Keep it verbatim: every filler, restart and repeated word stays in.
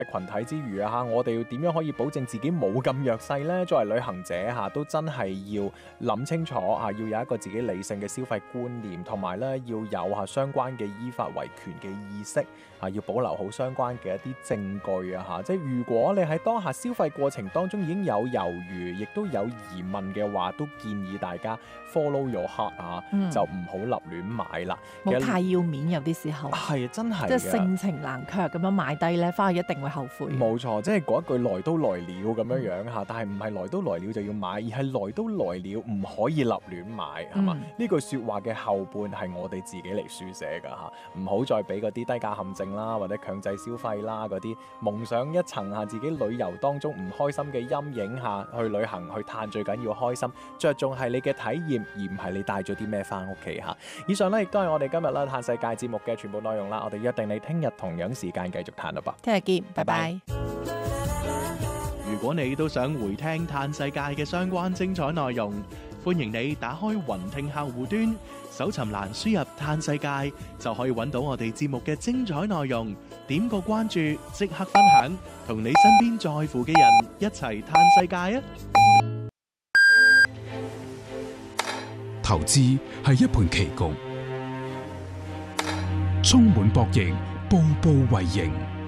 群體之餘啊嚇，我哋要點樣可以保證自己冇咁弱勢呢？作為旅行者嚇，都真係要諗清楚嚇，要有一個自己理性嘅消費觀念，同埋咧要有嚇相關嘅依法維權嘅意識嚇，要保留好相關嘅一啲證據啊嚇。即係如果你喺當下消費過程當中已經有猶豫，亦都有疑問嘅話，都建議大家 follow your heart 啊， 嗯就唔好立亂買啦。 冇太要面，有啲時候係真係即係嘅。 盛情難卻咁樣買低咧，翻去一定會後悔。 冇錯，即係嗰一句來都來了咁樣樣嚇，但係唔係來都來了就要買，而係來都來了唔可以立亂買，係嘛？ 嗯呢句説話嘅後半係我哋自己嚟書寫㗎嚇，唔好再俾嗰啲低價陷阱啦，或者強制消費啦嗰啲蒙上一層嚇自己旅遊當中唔開心嘅陰影下去旅行去嘆，最緊要開心，着重係你嘅體驗，而唔係你帶咗啲咩翻屋企嚇。以上呢亦都係我哋今日啦嘆世界節目嘅全部內容啦，我哋約定你聽日同樣時間繼續嘆啦噃。 聽日見，拜拜拜。 如果你都想回聽嘆世界嘅相關精彩內容，歡迎你打開雲聽客戶端，搜尋欄輸入嘆世界，就可以揾到我哋節目嘅精彩內容。點個關注，即刻分享，同你身邊在乎嘅人一齊嘆世界啊！ 投資係一盤棋局，充滿博弈，步步為營。